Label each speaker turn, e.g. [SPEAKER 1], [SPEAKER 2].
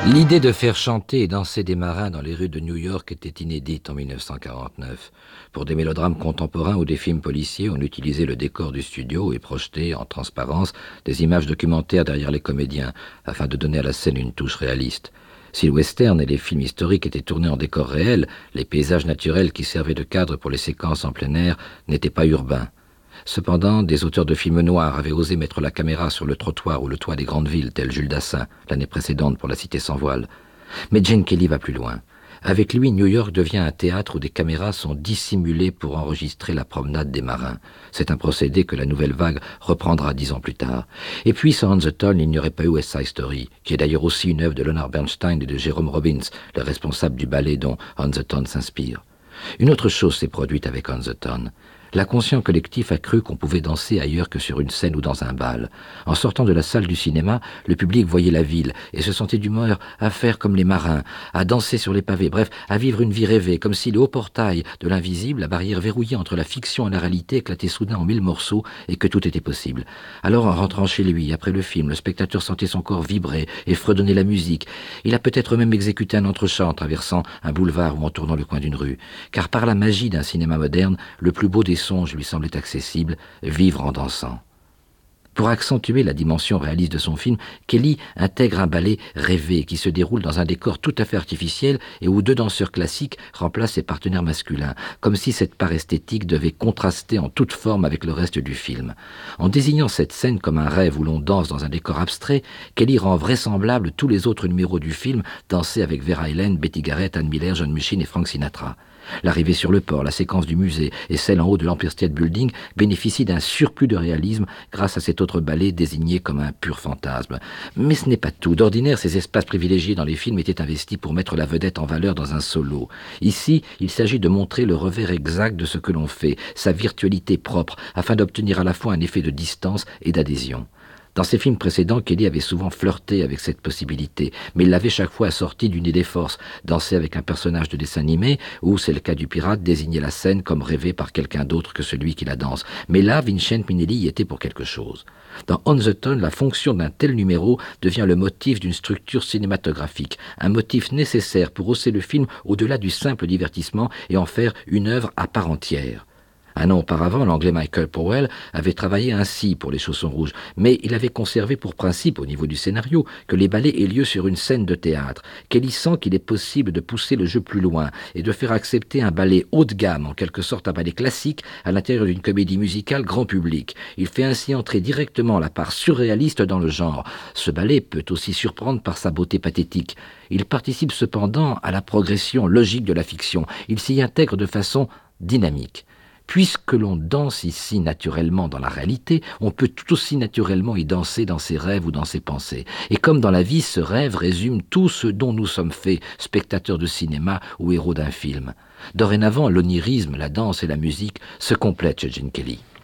[SPEAKER 1] L'idée de faire chanter et danser des marins dans les rues de New York était inédite en 1949. Pour des mélodrames contemporains ou des films policiers, on utilisait le décor du studio et projetait, en transparence, des images documentaires derrière les comédiens, afin de donner à la scène une touche réaliste. Si le western et les films historiques étaient tournés en décor réel, les paysages naturels qui servaient de cadre pour les séquences en plein air n'étaient pas urbains. Cependant, des auteurs de films noirs avaient osé mettre la caméra sur le trottoir ou le toit des grandes villes, tel Jules Dassin, l'année précédente pour La Cité sans voile. Mais Gene Kelly va plus loin. Avec lui, New York devient un théâtre où des caméras sont dissimulées pour enregistrer la promenade des marins. C'est un procédé que la nouvelle vague reprendra 10 ans plus tard. Et puis, sans On the Town, il n'y aurait pas eu West Side Story, qui est d'ailleurs aussi une œuvre de Leonard Bernstein et de Jerome Robbins, le responsable du ballet dont On the Town s'inspire. Une autre chose s'est produite avec On the Town. L'inconscient collectif a cru qu'on pouvait danser ailleurs que sur une scène ou dans un bal. En sortant de la salle du cinéma, le public voyait la ville et se sentait d'humeur à faire comme les marins, à danser sur les pavés, bref, à vivre une vie rêvée, comme si le haut portail de l'invisible, la barrière verrouillée entre la fiction et la réalité, éclatait soudain en 1000 morceaux et que tout était possible. Alors, en rentrant chez lui, après le film, le spectateur sentait son corps vibrer et fredonner la musique. Il a peut-être même exécuté un entrechant en traversant un boulevard ou en tournant le coin d'une rue. Car par la magie d'un cinéma moderne, le plus beau des songe lui semblait accessible, vivre en dansant. Pour accentuer la dimension réaliste de son film, Kelly intègre un ballet rêvé qui se déroule dans un décor tout à fait artificiel et où 2 danseurs classiques remplacent ses partenaires masculins, comme si cette part esthétique devait contraster en toute forme avec le reste du film. En désignant cette scène comme un rêve où l'on danse dans un décor abstrait, Kelly rend vraisemblable tous les autres numéros du film dansés avec Vera Ellen, Betty Garrett, Anne Miller, John Mushin et Frank Sinatra. L'arrivée sur le port, la séquence du musée et celle en haut de l'Empire State Building bénéficient d'un surplus de réalisme grâce à cet autre ballet désigné comme un pur fantasme. Mais ce n'est pas tout. D'ordinaire, ces espaces privilégiés dans les films étaient investis pour mettre la vedette en valeur dans un solo. Ici, il s'agit de montrer le revers exact de ce que l'on fait, sa virtualité propre, afin d'obtenir à la fois un effet de distance et d'adhésion. Dans ses films précédents, Kelly avait souvent flirté avec cette possibilité, mais il l'avait chaque fois assortie d'une idée force, danser avec un personnage de dessin animé, ou, c'est le cas du pirate, désigner la scène comme rêvée par quelqu'un d'autre que celui qui la danse. Mais là, Vincent Minnelli y était pour quelque chose. Dans On the Town, la fonction d'un tel numéro devient le motif d'une structure cinématographique, un motif nécessaire pour hausser le film au-delà du simple divertissement et en faire une œuvre à part entière. Un an auparavant, l'anglais Michael Powell avait travaillé ainsi pour Les Chaussons Rouges, mais il avait conservé pour principe, au niveau du scénario, que les ballets aient lieu sur une scène de théâtre. Kelly sent qu'il est possible de pousser le jeu plus loin et de faire accepter un ballet haut de gamme, en quelque sorte un ballet classique, à l'intérieur d'une comédie musicale grand public. Il fait ainsi entrer directement la part surréaliste dans le genre. Ce ballet peut aussi surprendre par sa beauté pathétique. Il participe cependant à la progression logique de la fiction. Il s'y intègre de façon dynamique. Puisque l'on danse ici naturellement dans la réalité, on peut tout aussi naturellement y danser dans ses rêves ou dans ses pensées. Et comme dans la vie, ce rêve résume tout ce dont nous sommes faits, spectateurs de cinéma ou héros d'un film. Dorénavant, l'onirisme, la danse et la musique se complètent chez Gene Kelly.